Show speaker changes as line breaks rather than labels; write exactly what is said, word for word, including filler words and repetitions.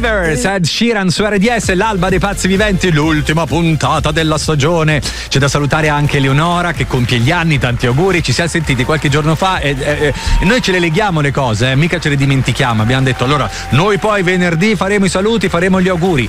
Rivers, Ed Sheeran su R D S, l'alba dei pazzi viventi, l'ultima puntata della stagione. C'è da salutare anche Eleonora che compie gli anni, tanti auguri, ci siamo sentiti qualche giorno fa e, e, e noi ce le leghiamo le cose, eh, mica ce le dimentichiamo. Abbiamo detto allora noi poi venerdì faremo i saluti, faremo gli auguri.